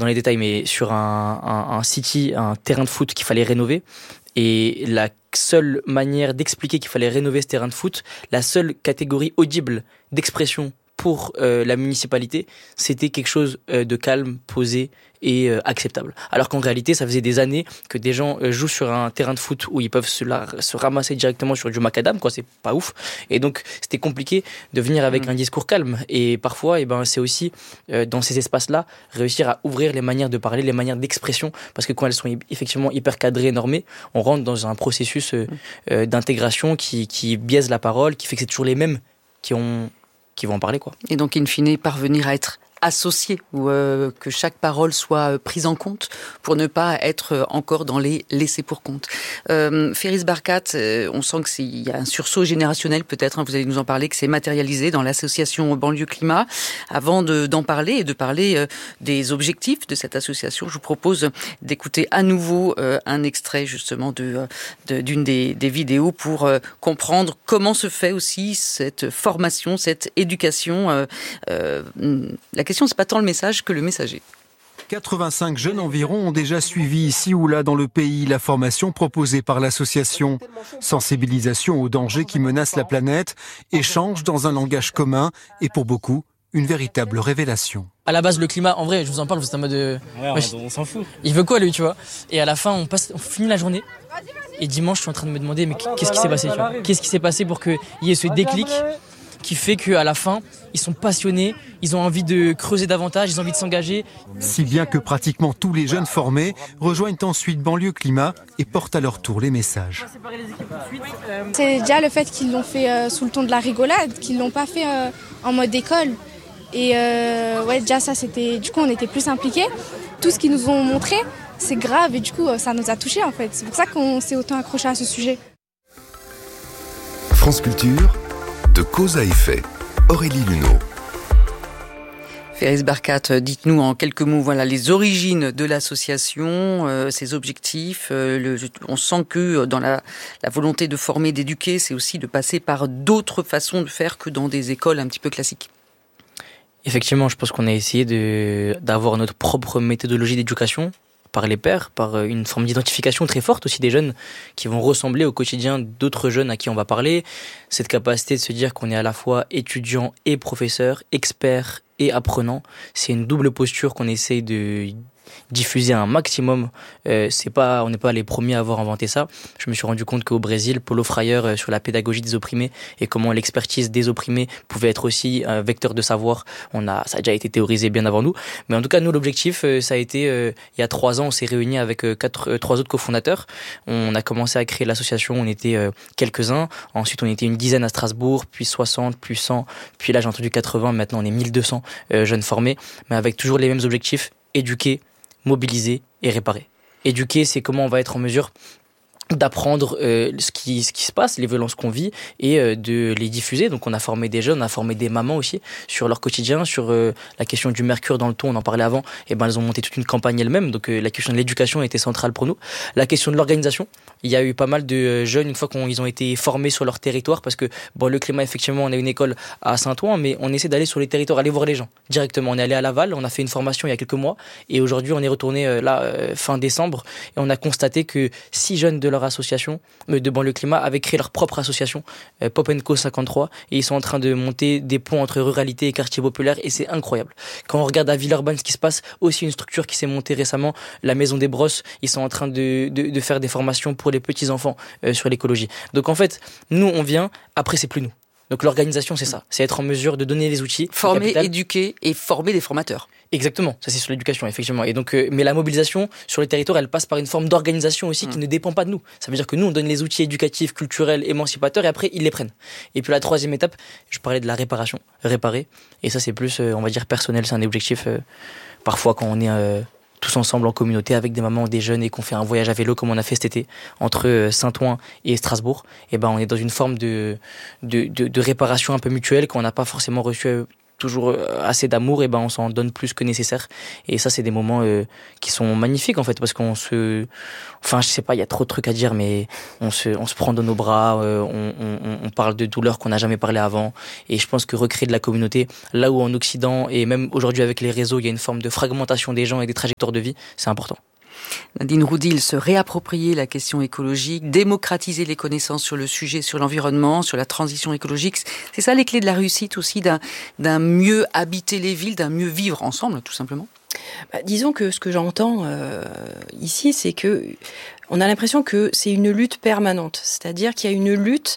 dans les détails, mais sur un city, un terrain de foot qu'il fallait rénover. Et la seule manière d'expliquer qu'il fallait rénover ce terrain de foot, la seule catégorie audible d'expression pour la municipalité, c'était quelque chose de calme, posé et acceptable. Alors qu'en réalité, ça faisait des années que des gens jouent sur un terrain de foot où ils peuvent se ramasser directement sur du macadam, quoi, c'est pas ouf. Et donc, c'était compliqué de venir avec un discours calme. Et parfois, c'est aussi, dans ces espaces-là, réussir à ouvrir les manières de parler, les manières d'expression, parce que quand elles sont effectivement hyper cadrées et normées, on rentre dans un processus d'intégration qui biaise la parole, qui fait que c'est toujours les mêmes qui vont en parler, quoi. Et donc, in fine, parvenir à être associé ou que chaque parole soit prise en compte pour ne pas être encore dans les laissés pour compte. Ferriz Barkat, on sent qu'il y a un sursaut générationnel peut-être, vous allez nous en parler, que c'est matérialisé dans l'association Banlieue Climat. Avant d'en parler et de parler des objectifs de cette association, je vous propose d'écouter à nouveau un extrait justement d'une des vidéos pour comprendre comment se fait aussi cette formation, cette éducation. La question, c'est pas tant le message que le messager. 85 jeunes environ ont déjà suivi ici ou là dans le pays la formation proposée par l'association. Sensibilisation aux dangers qui menacent la planète, échange dans un langage commun et pour beaucoup, une véritable révélation. À la base, le climat, en vrai, je vous en parle, vous êtes en mode... on s'en fout. Il veut quoi, lui, tu vois? Et à la fin, on finit la journée. Et dimanche, je suis en train de me demander, mais qu'est-ce qui s'est passé, tu vois? Qu'est-ce qui s'est passé pour qu'il y ait ce déclic qui fait qu'à la fin, ils sont passionnés, ils ont envie de creuser davantage, ils ont envie de s'engager. Si bien que pratiquement tous les jeunes formés rejoignent ensuite Banlieue Climat et portent à leur tour les messages. C'est déjà le fait qu'ils l'ont fait sous le ton de la rigolade, qu'ils l'ont pas fait en mode école. Et déjà ça, c'était... Du coup, on était plus impliqués. Tout ce qu'ils nous ont montré, c'est grave et du coup, ça nous a touchés en fait. C'est pour ça qu'on s'est autant accroché à ce sujet. France Culture, de cause à effet, Aurélie Luneau. Ferriz Barkat, dites-nous en quelques mots, les origines de l'association, ses objectifs. On sent que dans la volonté de former, d'éduquer, c'est aussi de passer par d'autres façons de faire que dans des écoles un petit peu classiques. Effectivement, je pense qu'on a essayé d'avoir notre propre méthodologie d'éducation par les pairs, par une forme d'identification très forte aussi des jeunes qui vont ressembler au quotidien d'autres jeunes à qui on va parler. Cette capacité de se dire qu'on est à la fois étudiant et professeur, expert et apprenant, c'est une double posture qu'on essaye de diffuser un maximum. On n'est pas les premiers à avoir inventé ça. Je me suis rendu compte qu'au Brésil, Paulo Freire sur la pédagogie des opprimés et comment l'expertise des opprimés pouvait être aussi un vecteur de savoir. Ça a déjà été théorisé bien avant nous. Mais en tout cas, nous, l'objectif, ça a été, il y a 3 ans, on s'est réunis avec 3 autres cofondateurs. On a commencé à créer l'association, on était quelques-uns. Ensuite, on était une dizaine à Strasbourg, puis 60, puis 100. Puis là, j'ai entendu 80. Maintenant, on est 1200 jeunes formés, mais avec toujours les mêmes objectifs: éduquer, mobiliser et réparer. Éduquer, c'est comment on va être en mesure d'apprendre ce qui se passe, les violences qu'on vit et de les diffuser. Donc on a formé des jeunes, on a formé des mamans aussi sur leur quotidien, sur la question du mercure dans le thon, on en parlait avant, et elles ont monté toute une campagne elles-mêmes, donc la question de l'éducation était centrale pour nous. La question de l'organisation, il y a eu pas mal de jeunes une fois qu'ils ont été formés sur leur territoire, parce que le climat, effectivement, on a une école à Saint-Ouen, mais on essaie d'aller sur les territoires, aller voir les gens directement. On est allé à Laval, on a fait une formation il y a quelques mois, et aujourd'hui on est retourné fin décembre, et on a constaté que 6 jeunes de leur association, de Banlieue Climat, avaient créé leur propre association, Pop & Co 53, et ils sont en train de monter des ponts entre ruralité et quartier populaire, et c'est incroyable. Quand on regarde à Villeurbanne ce qui se passe, aussi une structure qui s'est montée récemment, la Maison des Brosses, ils sont en train de faire des formations pour les petits-enfants sur l'écologie. Donc en fait, nous on vient, après c'est plus nous. Donc l'organisation, c'est ça, c'est être en mesure de donner les outils. Former, éduquer et former des formateurs. Exactement, ça c'est sur l'éducation, effectivement. Et donc, mais la mobilisation sur les territoires, elle passe par une forme d'organisation aussi qui ne dépend pas de nous. Ça veut dire que nous, on donne les outils éducatifs, culturels, émancipateurs, et après, ils les prennent. Et puis la 3e étape, je parlais de la réparation, réparer. Et ça, c'est plus, on va dire, personnel, c'est un objectif. Parfois, quand on est tous ensemble en communauté avec des mamans, des jeunes, et qu'on fait un voyage à vélo comme on a fait cet été entre Saint-Ouen et Strasbourg, et on est dans une forme de réparation un peu mutuelle qu'on n'a pas forcément reçue toujours assez d'amour, et ben on s'en donne plus que nécessaire. Et ça, c'est des moments qui sont magnifiques en fait, parce qu'on enfin je sais pas, il y a trop de trucs à dire, mais on se prend dans nos bras, on parle de douleurs qu'on n'a jamais parlé avant. Et je pense que recréer de la communauté, là où en Occident et même aujourd'hui avec les réseaux, il y a une forme de fragmentation des gens et des trajectoires de vie, c'est important. Nadine Roudil, se réapproprier la question écologique, démocratiser les connaissances sur le sujet, sur l'environnement, sur la transition écologique. C'est ça les clés de la réussite aussi, d'un mieux habiter les villes, d'un mieux vivre ensemble, tout simplement. Disons que ce que j'entends ici, c'est que on a l'impression que c'est une lutte permanente. C'est-à-dire qu'il y a une lutte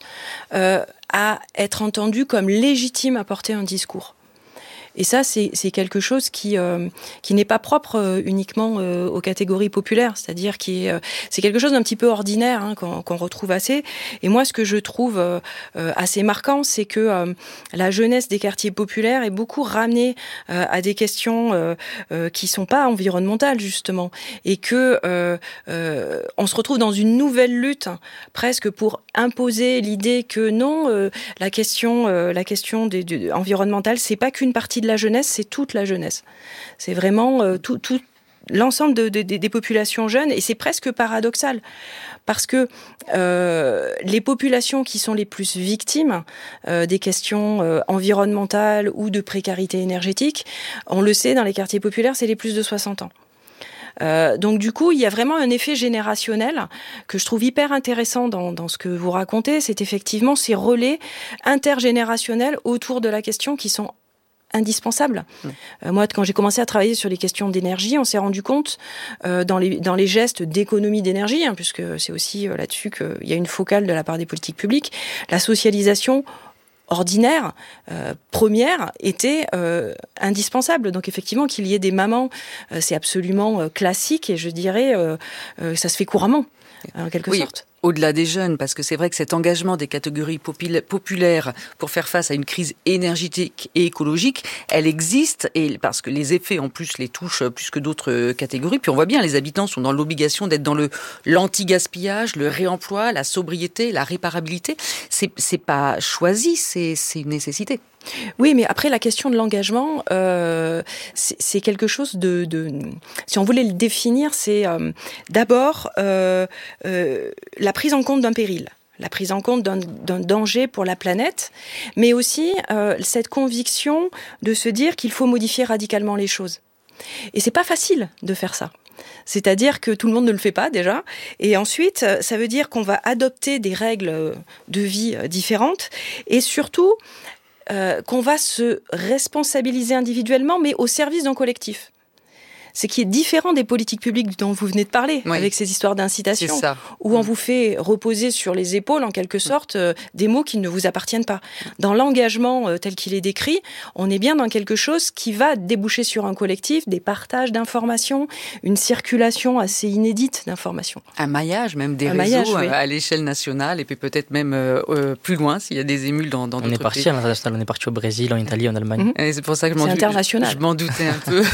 à être entendu comme légitime à porter un discours. Et ça, c'est quelque chose qui n'est pas propre uniquement aux catégories populaires, c'est-à-dire c'est quelque chose d'un petit peu ordinaire qu'on retrouve assez. Et moi, ce que je trouve assez marquant, c'est que la jeunesse des quartiers populaires est beaucoup ramenée à des questions qui sont pas environnementales justement, et que on se retrouve dans une nouvelle lutte presque pour imposer l'idée que non, la question environnementale, c'est pas qu'une partie de la jeunesse, c'est toute la jeunesse. C'est vraiment tout l'ensemble des populations jeunes, et c'est presque paradoxal parce que les populations qui sont les plus victimes des questions environnementales ou de précarité énergétique, on le sait, dans les quartiers populaires, c'est les plus de 60 ans. Donc du coup, il y a vraiment un effet générationnel que je trouve hyper intéressant dans ce que vous racontez. C'est effectivement ces relais intergénérationnels autour de la question qui sont indispensables. Moi, quand j'ai commencé à travailler sur les questions d'énergie, on s'est rendu compte dans les gestes d'économie d'énergie, puisque c'est aussi là-dessus qu'il y a une focale de la part des politiques publiques, la socialisation ordinaire, première, était indispensable. Donc effectivement, qu'il y ait des mamans, c'est absolument classique, et je dirais, ça se fait couramment, en quelque sorte. Au-delà des jeunes, parce que c'est vrai que cet engagement des catégories populaires pour faire face à une crise énergétique et écologique, elle existe, et parce que les effets en plus les touchent plus que d'autres catégories. Puis on voit bien, les habitants sont dans l'obligation d'être dans l'anti-gaspillage, le réemploi, la sobriété, la réparabilité. C'est pas choisi, c'est une nécessité. Oui, mais après, la question de l'engagement, c'est quelque chose si on voulait le définir, c'est d'abord la prise en compte d'un péril, la prise en compte d'un danger pour la planète, mais aussi cette conviction de se dire qu'il faut modifier radicalement les choses. Et c'est pas facile de faire ça. C'est-à-dire que tout le monde ne le fait pas déjà. Et ensuite, ça veut dire qu'on va adopter des règles de vie différentes, et surtout qu'on va se responsabiliser individuellement, mais au service d'un collectif. Ce qui est différent des politiques publiques dont vous venez de parler, oui, avec ces histoires d'incitation, où on vous fait reposer sur les épaules, en quelque sorte, des mots qui ne vous appartiennent pas. Dans l'engagement tel qu'il est décrit, on est bien dans quelque chose qui va déboucher sur un collectif, des partages d'informations, une circulation assez inédite d'informations. Un maillage même des réseaux à l'échelle nationale, et puis peut-être même plus loin, s'il y a des émules dans d'autres pays. On est parti à l'international, on est parti au Brésil, en Italie, en Allemagne. Et c'est pour ça que je m'en doutais un peu.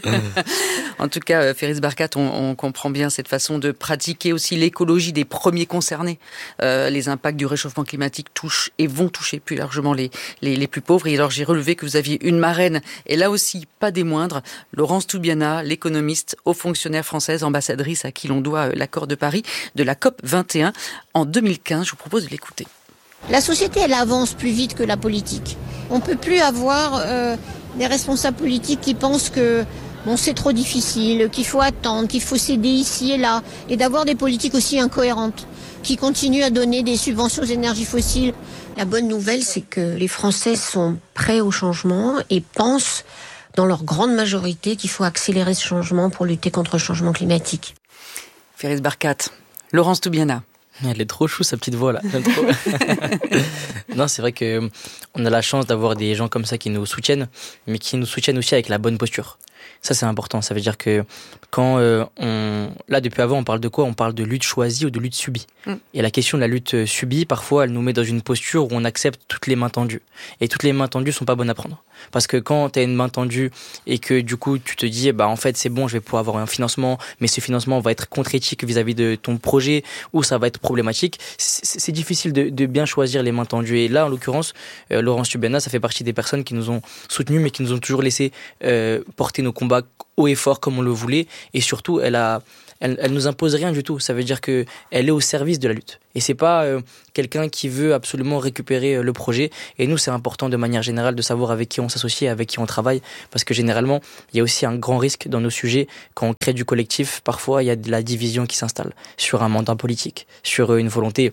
En tout cas, Ferriz Barkat, on comprend bien cette façon de pratiquer aussi l'écologie des premiers concernés. Les impacts du réchauffement climatique touchent et vont toucher plus largement les plus pauvres. Et alors, j'ai relevé que vous aviez une marraine, et là aussi, pas des moindres, Laurence Toubiana, l'économiste, haut fonctionnaire française, ambassadrice à qui l'on doit l'accord de Paris de la COP 21 en 2015. Je vous propose de l'écouter. La société, elle avance plus vite que la politique. On ne peut plus avoir des responsables politiques qui pensent que c'est trop difficile, qu'il faut attendre, qu'il faut céder ici et là, et d'avoir des politiques aussi incohérentes, qui continuent à donner des subventions aux énergies fossiles. La bonne nouvelle, c'est que les Français sont prêts au changement et pensent, dans leur grande majorité, qu'il faut accélérer ce changement pour lutter contre le changement climatique. Ferriz Barkat, Laurence Toubiana. Elle est trop chou, sa petite voix là. J'aime trop. Non, c'est vrai que on a la chance d'avoir des gens comme ça qui nous soutiennent, mais qui nous soutiennent aussi avec la bonne posture. Ça, c'est important. Ça veut dire que quand là, depuis avant, on parle de quoi ? On parle de lutte choisie ou de lutte subie. Et la question de la lutte subie, parfois, elle nous met dans une posture où on accepte toutes les mains tendues. Et toutes les mains tendues sont pas bonnes à prendre. Parce que quand tu as une main tendue et que du coup tu te dis en fait c'est bon, je vais pouvoir avoir un financement, mais ce financement va être contre-éthique vis-à-vis de ton projet ou ça va être problématique, c'est difficile de bien choisir les mains tendues. Et là en l'occurrence, Laurence Tubiana, ça fait partie des personnes qui nous ont soutenus mais qui nous ont toujours laissé porter nos combats haut et fort comme on le voulait. Et surtout elle nous impose rien du tout. Ça veut dire que elle est au service de la lutte. Et c'est pas quelqu'un qui veut absolument récupérer le projet. Et nous, c'est important de manière générale de savoir avec qui on s'associe, avec qui on travaille. Parce que généralement, il y a aussi un grand risque dans nos sujets. Quand on crée du collectif, parfois, il y a de la division qui s'installe sur un mandat politique, sur une volonté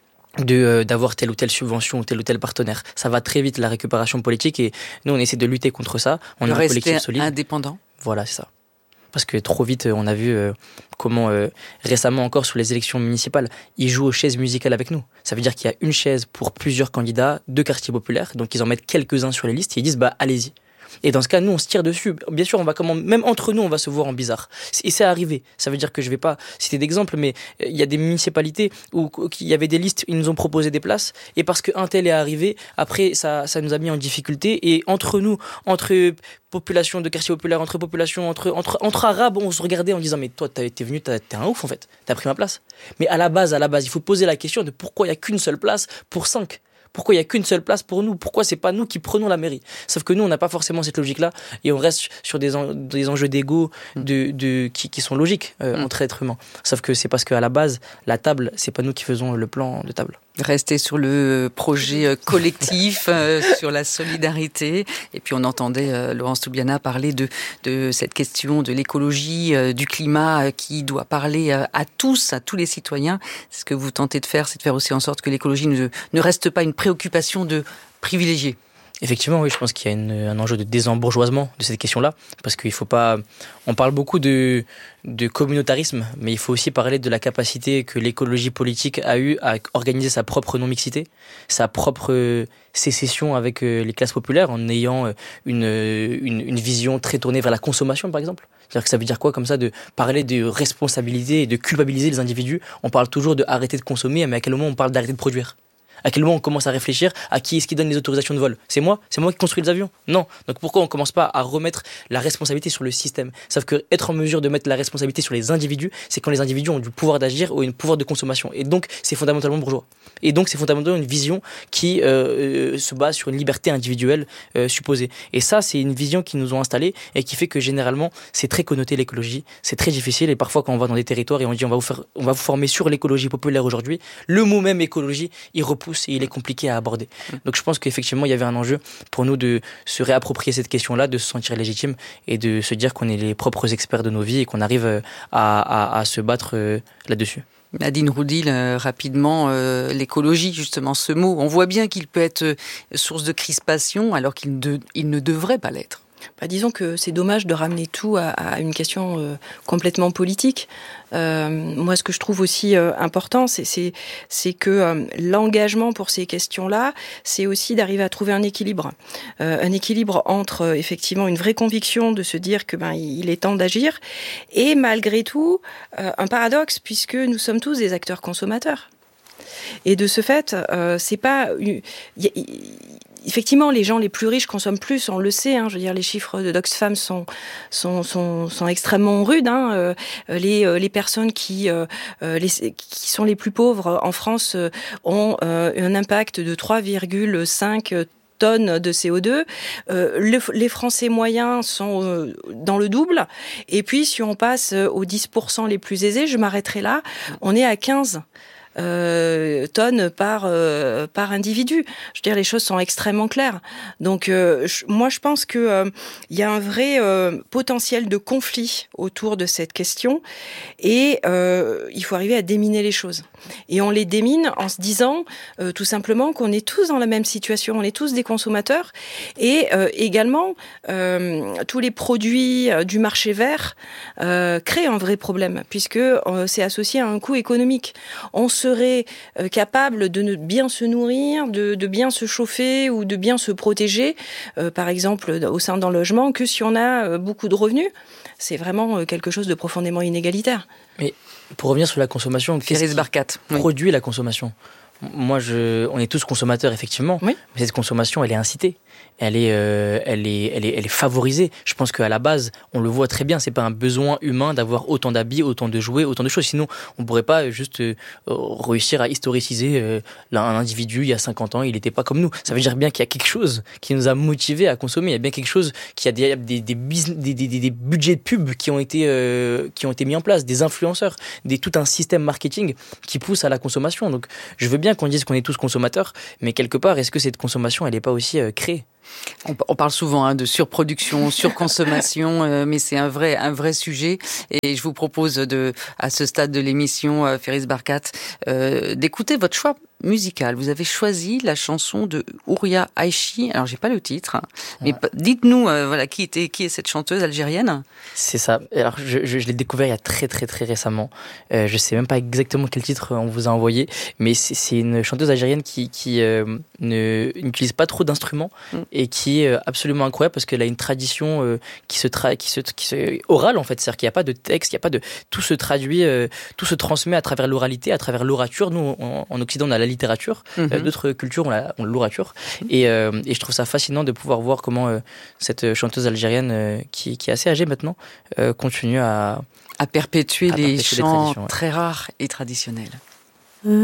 d'avoir telle ou telle subvention ou tel partenaire. Ça va très vite, la récupération politique. Et nous, on essaie de lutter contre ça. On est un collectif solide. Indépendant. Voilà, c'est ça. Parce que trop vite, on a vu comment, récemment encore sur les élections municipales, ils jouent aux chaises musicales avec nous. Ça veut dire qu'il y a une chaise pour plusieurs candidats de quartiers populaires, donc ils en mettent quelques-uns sur les listes et ils disent allez-y. Et dans ce cas, nous, on se tire dessus. Bien sûr, même entre nous, on va se voir en bizarre. Et c'est arrivé. Ça veut dire que je vais pas citer d'exemple, mais il y a des municipalités où il y avait des listes, ils nous ont proposé des places, et parce qu'un tel est arrivé, après, ça nous a mis en difficulté. Et entre nous, entre population de quartier populaire, entre populations, entre arabes, on se regardait en disant mais toi, t'es venu, t'es un ouf en fait. T'as pris ma place. Mais à la base, il faut poser la question de pourquoi il y a qu'une seule place pour 5. Pourquoi il n'y a qu'une seule place pour nous? Pourquoi c'est pas nous qui prenons la mairie? Sauf que nous, on n'a pas forcément cette logique-là et on reste sur des enjeux d'ego qui sont logiques entre êtres humains. Sauf que c'est parce qu'à la base, la table, c'est pas nous qui faisons le plan de table. Rester sur le projet collectif, sur la solidarité. Et puis on entendait Laurence Tubiana parler de cette question de l'écologie, du climat qui doit parler à tous les citoyens. Ce que vous tentez de faire, c'est de faire aussi en sorte que l'écologie ne reste pas une préoccupation de privilégiés. Effectivement, oui, je pense qu'il y a un enjeu de désembourgeoisement de cette question-là, parce qu'il faut pas. On parle beaucoup de communautarisme, mais il faut aussi parler de la capacité que l'écologie politique a eu à organiser sa propre non-mixité, sa propre sécession avec les classes populaires, en ayant une vision très tournée vers la consommation, par exemple. C'est-à-dire que ça veut dire quoi, comme ça, de parler de responsabiliser et de culpabiliser les individus? On parle toujours de arrêter de consommer, mais à quel moment on parle d'arrêter de produire? À quel moment on commence à réfléchir à qui est-ce qui donne les autorisations de vol? C'est moi qui construis les avions? Non. Donc pourquoi on commence pas à remettre la responsabilité sur le système? Sauf que être en mesure de mettre la responsabilité sur les individus, c'est quand les individus ont du pouvoir d'agir ou un pouvoir de consommation. Et donc c'est fondamentalement bourgeois. Et donc c'est fondamentalement une vision qui se base sur une liberté individuelle supposée. Et ça, c'est une vision qu'ils nous ont installée et qui fait que généralement c'est très connoté l'écologie, c'est très difficile. Et parfois quand on va dans des territoires et on dit on va vous former sur l'écologie populaire aujourd'hui, le mot même écologie, il repousse et il est compliqué à aborder. Donc je pense qu'effectivement il y avait un enjeu pour nous de se réapproprier cette question-là, de se sentir légitime et de se dire qu'on est les propres experts de nos vies et qu'on arrive à se battre là-dessus. Nadine Roudil, rapidement, l'écologie, justement, ce mot, on voit bien qu'il peut être source de crispation alors qu'il ne devrait pas l'être. Disons que c'est dommage de ramener tout à une question complètement politique. Moi, ce que je trouve aussi important, c'est que l'engagement pour ces questions-là, c'est aussi d'arriver à trouver un équilibre entre effectivement une vraie conviction de se dire que il est temps d'agir, et malgré tout un paradoxe puisque nous sommes tous des acteurs consommateurs. Et de ce fait, c'est pas effectivement, les gens les plus riches consomment plus, on le sait. Je veux dire, les chiffres de d'Oxfam sont extrêmement rudes. Les personnes qui sont les plus pauvres en France ont un impact de 3,5 tonnes de CO2. Les Français moyens sont dans le double. Et puis, si on passe aux 10% les plus aisés, je m'arrêterai là, on est à 15 tonnes par individu. Je veux dire, les choses sont extrêmement claires. Donc, moi, je pense que il y a un vrai potentiel de conflit autour de cette question, et il faut arriver à déminer les choses. Et on les démine en se disant tout simplement qu'on est tous dans la même situation, on est tous des consommateurs, et également tous les produits du marché vert créent un vrai problème, puisque c'est associé à un coût économique. On serait capable de bien se nourrir, de bien se chauffer ou de bien se protéger, par exemple au sein d'un logement, que si on a beaucoup de revenus. C'est vraiment quelque chose de profondément inégalitaire. Mais pour revenir sur la consommation, qu'est-ce qui produit la consommation? Moi, on est tous consommateurs, effectivement, oui. Mais cette consommation, elle est incitée. elle est favorisée. Je pense qu'à la base, on le voit très bien, c'est pas un besoin humain d'avoir autant d'habits, autant de jouets, autant de choses. Sinon, on pourrait pas juste réussir à historiciser un individu il y a 50 ans, il n'était pas comme nous. Ça veut dire bien qu'il y a quelque chose qui nous a motivés à consommer. Il y a bien quelque chose qui a des budgets de pub qui ont été mis en place, des influenceurs, tout un système marketing qui pousse à la consommation. Donc, je veux bien qu'on dise qu'on est tous consommateurs, mais quelque part, est-ce que cette consommation, elle n'est pas aussi créée? On parle souvent de surproduction, surconsommation, mais c'est un vrai sujet. Et je vous propose à ce stade de l'émission, Ferriz Barkat, d'écouter votre choix musical. Vous avez choisi la chanson de Houria Aïchi. Alors j'ai pas le titre, mais dites-nous qui est cette chanteuse algérienne. C'est ça. Alors je l'ai découvert il y a très très très récemment. Je sais même pas exactement quel titre on vous a envoyé, mais c'est une chanteuse algérienne qui n'utilise pas trop d'instruments et qui est absolument incroyable parce qu'elle a une tradition qui se orale en fait, c'est-à-dire qu'il n'y a pas de texte, il y a pas de tout se traduit, tout se transmet à travers l'oralité, à travers l'orature. Nous en Occident on a la littérature, d'autres cultures ont l'orature et je trouve ça fascinant de pouvoir voir comment cette chanteuse algérienne qui est assez âgée maintenant continue à perpétuer les chants traditions, très rares et traditionnels.